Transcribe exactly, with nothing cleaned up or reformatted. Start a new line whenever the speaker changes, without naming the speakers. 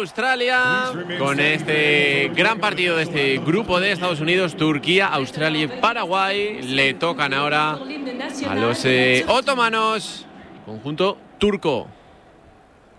Australia, con este gran partido de este grupo de Estados Unidos, Turquía, Australia y Paraguay. Le tocan ahora a los eh, otomanos, conjunto turco.